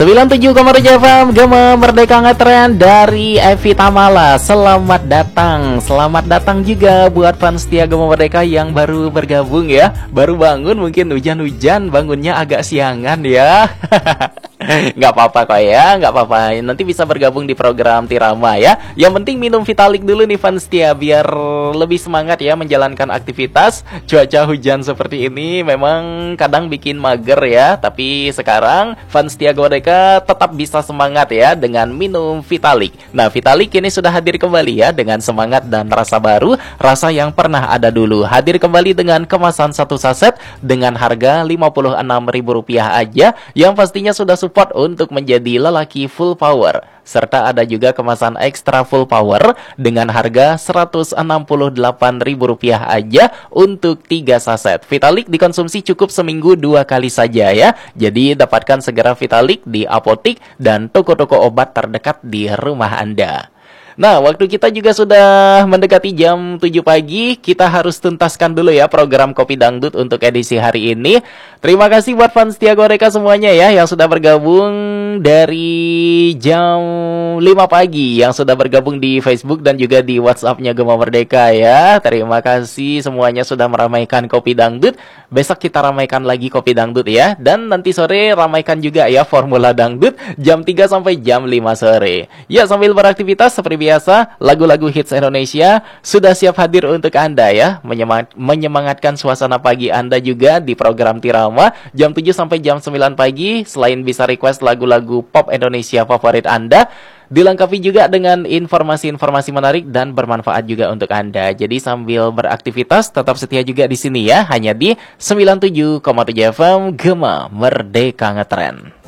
97,7 FM Gema Merdeka Ngetren dari Evi Tamala. Selamat datang juga buat fans setia Gema Merdeka yang baru bergabung ya. Baru bangun, mungkin hujan-hujan, bangunnya agak siangan ya. Nggak apa-apa kok ya, nggak apa-apa. Nanti bisa bergabung di program Tirama ya. Yang penting minum Vitalik dulu nih fans setia, biar lebih semangat ya menjalankan aktivitas. Cuaca hujan seperti ini memang kadang bikin mager ya, tapi sekarang fans setia Gema Merdeka tetap bisa semangat ya dengan minum Vitalik. Nah, Vitalik ini sudah hadir kembali ya dengan semangat dan rasa baru, rasa yang pernah ada dulu. Hadir kembali dengan kemasan 1 saset dengan harga Rp56.000 aja, yang pastinya sudah support untuk menjadi lelaki full power. Serta ada juga kemasan ekstra full power dengan harga Rp168.000 aja untuk 3 saset. Vitalik dikonsumsi cukup seminggu 2 kali saja ya. Jadi dapatkan segera Vitalik di apotik dan toko-toko obat terdekat di rumah Anda. Nah, waktu kita juga sudah mendekati jam 7 pagi. Kita harus tuntaskan dulu ya program Kopi Dangdut untuk edisi hari ini. Terima kasih buat fans setia Gema Merdeka semuanya ya, yang sudah bergabung dari jam 5 pagi, yang sudah bergabung di Facebook dan juga di WhatsApp-nya Gema Merdeka ya. Terima kasih semuanya sudah meramaikan Kopi Dangdut. Besok kita ramaikan lagi Kopi Dangdut ya. Dan nanti sore ramaikan juga ya Formula Dangdut jam 3 sampai jam 5 sore. Ya, sambil beraktivitas seperti biasa, lagu-lagu hits Indonesia sudah siap hadir untuk Anda ya, menyemangatkan suasana pagi Anda juga di program Tirama jam 7 sampai jam 9 pagi. Selain bisa request lagu-lagu pop Indonesia favorit Anda, dilengkapi juga dengan informasi-informasi menarik dan bermanfaat juga untuk Anda. Jadi sambil beraktivitas tetap setia juga di sini ya, hanya di 97,7 FM Gema Merdeka Ngetren.